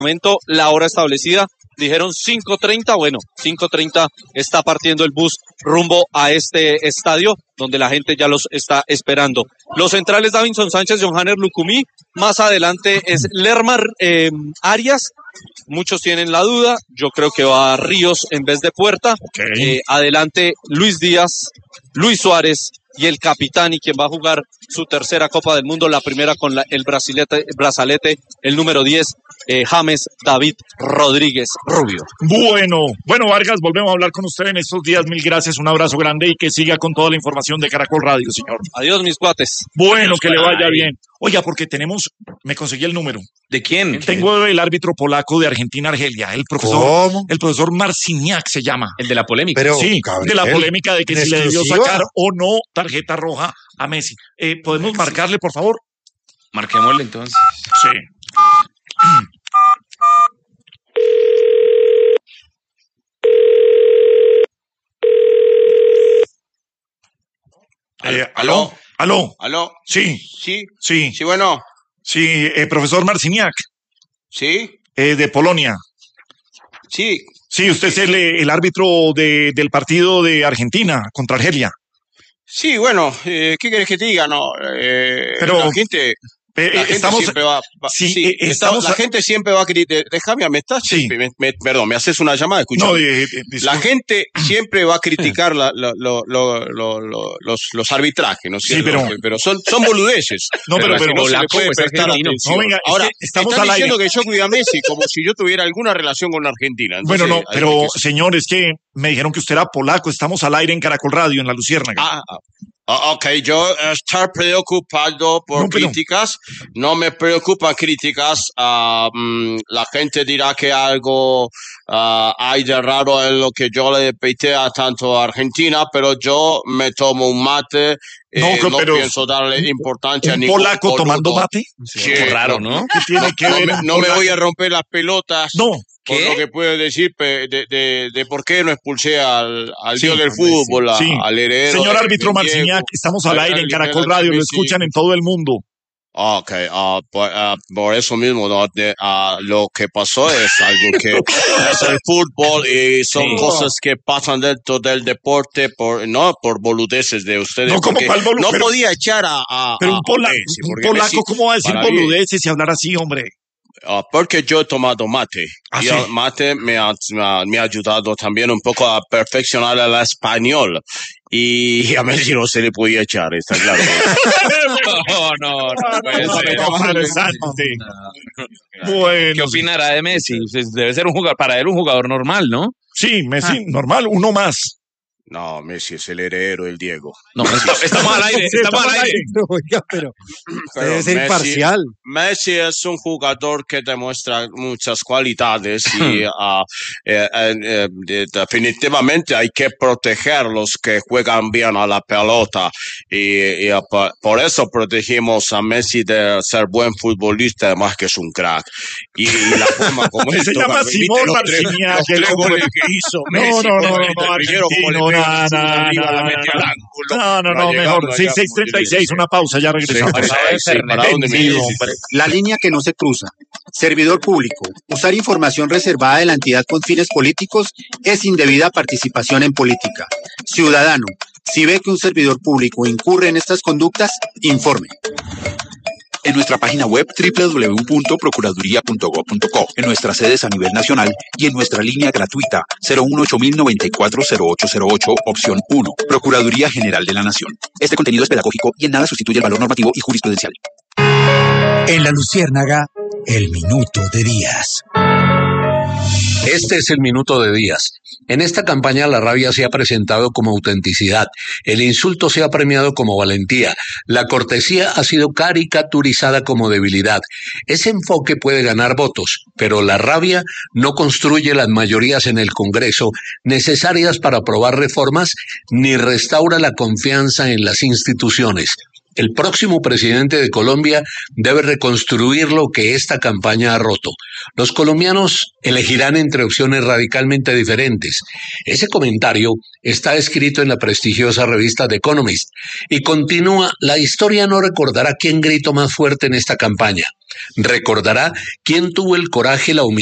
momento la hora establecida. Dijeron 5:30, bueno, 5:30 está partiendo el bus rumbo a este estadio, donde la gente ya los está esperando. Los centrales Davinson Sánchez, Johanner Lucumí, más adelante es Lermar Arias. Muchos tienen la duda, yo creo que va a Ríos en vez de Puerta. Adelante Luis Díaz, Luis Suárez y el capitán y quien va a jugar su tercera Copa del Mundo, la primera con el brazalete, el número 10, James David Rodríguez Rubio. Bueno, Vargas, volvemos a hablar con usted en estos días. Mil gracias, un abrazo grande y que siga con toda la información de Caracol Radio, señor. Adiós, mis cuates. Bueno, que le vaya bien. Oiga, porque me conseguí el número. ¿De quién? Tengo el árbitro polaco de Argentina-Argelia, el profesor Marciniak se llama. El de la polémica. Pero, sí, de la polémica de que si le debió sacar o no tarjeta roja a Messi. ¿Podemos marcarle, por favor? Marquémosle entonces. Sí. ¿Aló? ¿Aló? Sí. Sí, bueno. Sí, profesor Marciniak. ¿Sí? De Polonia. Sí. Sí, usted es el árbitro del partido de Argentina contra Argelia. Sí, bueno, ¿qué querés que te diga? No, pero la gente... La gente siempre va la gente siempre va a criticar. Déjame, me estás. Sí. Perdón, me haces una llamada, escuchame. No, la gente siempre va a criticar los arbitrajes, ¿no es cierto? Sí, pero son boludeces. No, pero no se le puede prestar atención. Venga, ahora, estamos están al diciendo aire. que yo cuido a Messi como si yo tuviera alguna relación con Argentina. Bueno, Entonces, no, pero señor, es que me dijeron que usted era polaco. Estamos al aire en Caracol Radio, en La Luciérnaga. Ok, yo estar preocupado por críticas, no me preocupan críticas. La gente dirá que algo hay de raro en lo que yo le peité a tanto a Argentina, pero yo me tomo un mate. No pienso darle importancia a ningún polaco tomando mate. Sí, qué raro, ¿no? ¿Qué tiene que ver? No me voy a romper las pelotas. No. Por lo que puedo decir de por qué no expulsé al dios del fútbol, al heredero. Señor árbitro Marciniak, estamos al aire en Caracol Radio, lo escuchan en todo el mundo. Ok, por eso mismo, ¿no? Lo que pasó es algo que es el fútbol y son cosas que pasan dentro del deporte por boludeces de ustedes. No podía echar a Pero un polaco, Messi, ¿cómo va a decir boludeces y hablar así, hombre? Porque yo he tomado mate. Y el mate me ha ayudado también un poco a perfeccionar el español. Y a Messi no se le podía echar, está claro. No. Bueno. ¿Qué opinará de Messi? Debe ser para él un jugador normal, ¿no? Sí, Messi, normal, uno más. No, Messi es el heredero del Diego. No, estamos al aire, estamos al aire. Oiga, pero debe ser imparcial. Messi es un jugador que demuestra muchas cualidades y definitivamente hay que proteger los que juegan bien a la pelota y por eso protegimos a Messi de ser buen futbolista, más que es un crack. Y la forma como se llama Simón Marciniak, que hizo Messi. No, mejor. 6:36, una pausa, ya regresamos. La línea que no se cruza. Servidor público. Usar información reservada de la entidad con fines políticos es indebida participación en política. Ciudadano, si ve que un servidor público incurre en estas conductas, informe. En nuestra página web www.procuraduría.gov.co, en nuestras sedes a nivel nacional y en nuestra línea gratuita 018-094-0808, opción 1, Procuraduría General de la Nación. Este contenido es pedagógico y en nada sustituye el valor normativo y jurisprudencial. En La Luciérnaga, el minuto de Díaz. Este es el minuto de Díaz. En esta campaña la rabia se ha presentado como autenticidad, el insulto se ha premiado como valentía, la cortesía ha sido caricaturizada como debilidad. Ese enfoque puede ganar votos, pero la rabia no construye las mayorías en el Congreso necesarias para aprobar reformas ni restaura la confianza en las instituciones. El próximo presidente de Colombia debe reconstruir lo que esta campaña ha roto. Los colombianos elegirán entre opciones radicalmente diferentes. Ese comentario está escrito en la prestigiosa revista The Economist y continúa: la historia no recordará quién gritó más fuerte en esta campaña. Recordará quién tuvo el coraje y la humildad